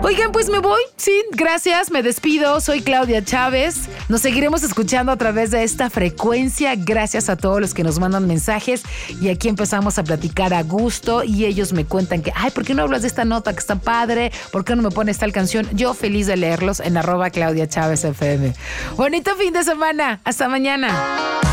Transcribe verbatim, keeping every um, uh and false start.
Oigan, pues me voy, sí, gracias, me despido, soy Claudia Chávez, nos seguiremos escuchando a través de esta frecuencia, gracias a todos los que nos mandan mensajes y aquí empezamos a platicar a gusto y ellos me cuentan que, ay, ¿por qué no hablas de esta nota que está padre? ¿Por qué no me pones tal canción? Yo feliz de leerlos en arroba Claudia Chávez F M. Bonito fin de semana, hasta mañana.